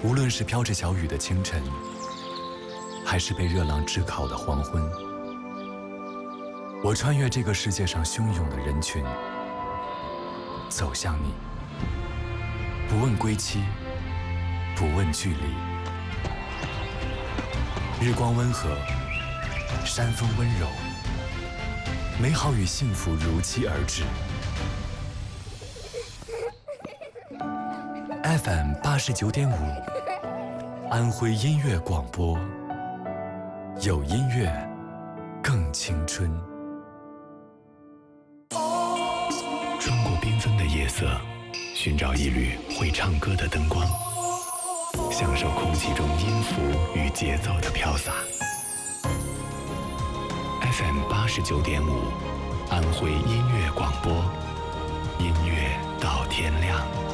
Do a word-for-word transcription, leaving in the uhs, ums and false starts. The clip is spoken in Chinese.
无论是飘着小雨的清晨，还是被热浪炙烤的黄昏，我穿越这个世界上汹涌的人群，走向你，不问归期，不问距离。日光温和，山风温柔，美好与幸福如期而至。F M 八十九点五，安徽音乐广播，有音乐，更青春。 穿过缤纷的夜色，寻找一缕会唱歌的灯光，享受空气中音符与节奏的飘洒。F M 八十九点五，安徽音乐广播，音乐到天亮。